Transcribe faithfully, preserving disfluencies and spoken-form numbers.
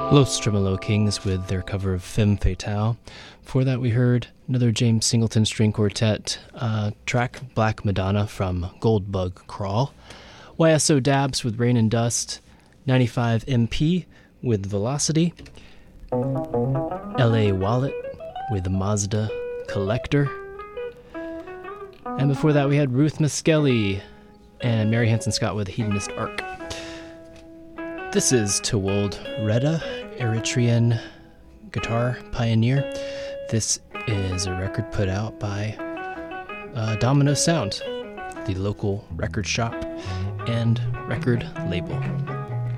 Los Tremolo Kings with their cover of Femme Fatale. Before that, we heard another James Singleton String Quartet uh, track, Black Madonna from Goldbug Crawl. Y S O Dabs with Rain and Dust. ninety-five M P with Velocity. L A Wallet with Mazda Collector. And before that, we had Ruth Miskelly and Mary Hanson Scott with Hedonist Arc. This is Tewold Reda, Eritrean guitar pioneer. This is a record put out by uh, Domino Sound, the local record shop and record label.